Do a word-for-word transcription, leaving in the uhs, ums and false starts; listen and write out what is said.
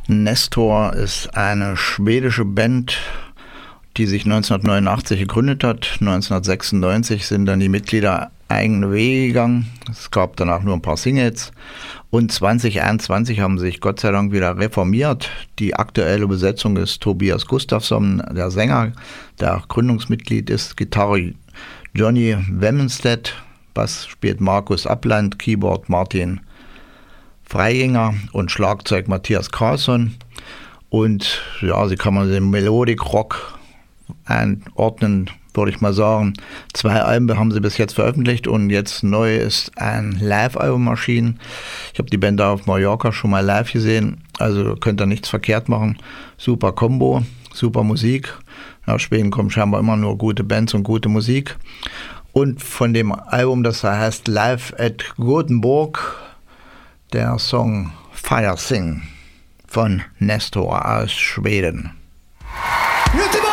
Nestor ist eine schwedische Band, die sich neunzehnhundertneunundachtzig gegründet hat. neunzehnhundertsechsundneunzig sind dann die Mitglieder eigene Wege gegangen. Es gab danach nur ein paar Singles. Und zwanzig einundzwanzig haben sie sich Gott sei Dank wieder reformiert. Die aktuelle Besetzung ist Tobias Gustafsson, der Sänger, der auch Gründungsmitglied ist. Gitarre Johnny Wemmenstedt, Bass spielt Markus Abland, Keyboard Martin Freiginger und Schlagzeug Matthias Carlsson. Und ja, sie kann man den Melodic Rock einordnen, würde ich mal sagen. Zwei Alben haben sie bis jetzt veröffentlicht und jetzt neu ist ein Live-Album erschienen. Ich habe die Band da auf Mallorca schon mal live gesehen, also könnt ihr nichts verkehrt machen. Super Kombo, super Musik. Nach Schweden kommen scheinbar immer nur gute Bands und gute Musik. Und von dem Album, das heißt Live at Gothenburg, der Song Fire Sing von Nestor aus Schweden. Göteborg!